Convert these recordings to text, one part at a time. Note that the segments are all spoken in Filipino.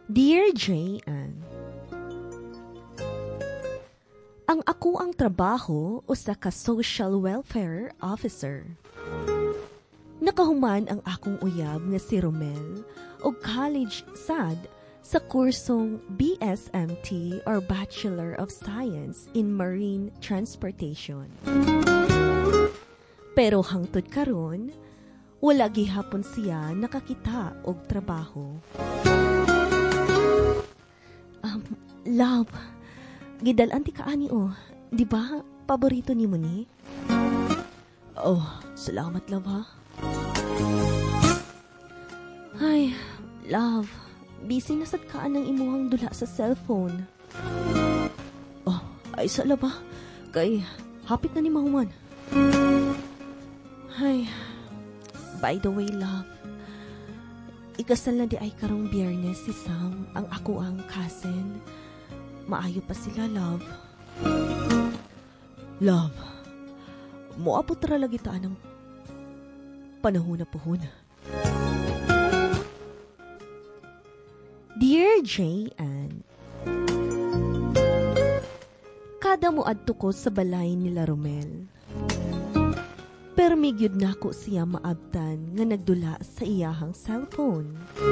Dear J.N., ang ako ang trabaho usa ka social welfare officer. Nakahuman ang akong uyab nga si Romel o college sad sa kursong BSMT or Bachelor of Science in Marine Transportation. Pero hangtod karon, wala gihapon siya nakakita og trabaho. Love, gidalan ti kaani di ba? Paborito ni mo ni? Oh, salamat love ha. Ay, love, busy na sad kaan ng imuhang dula sa cellphone. Oh, ay sa love ha. Kay, hapit na ni mahuman. Ay, by the way love, ikasal na di ay karong Biyernes si Sam, ang ako ang cousin. Maayo pa sila, love. Love, moabot ra lagi taan ng panahon na puhon. Dear J.N., kada mo adto ko sa balay nila Romel. Pero migyud nako siya maabtan nga nagdula sa iyahang cellphone.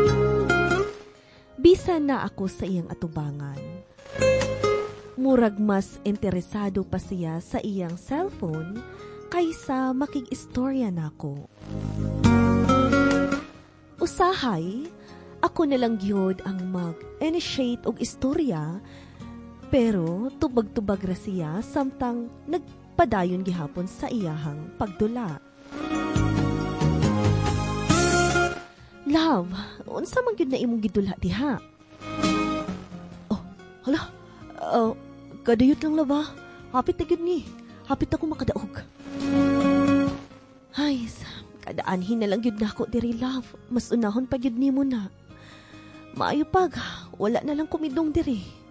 Bisan na ako sa iyang atubangan. Murag mas interesado pa siya sa iyang cellphone kaysa makig-istorya nako. Usahay, ako nalang gyud ang mag-initiate og istorya, pero tubag-tubag ra siya samtang nagpadayon gihapon sa iyahang pagdula. Love, unsa man gyud na imong gidula diha? Oh, hala. Kadayot lang lava. Hapit na gyud ni. Hapit ako makadaog. Ay, kadaanhin na lang gyud nako diri love. Mas unahon pa gyud nimo na. Maayo pag, wala na lang kumidong diri.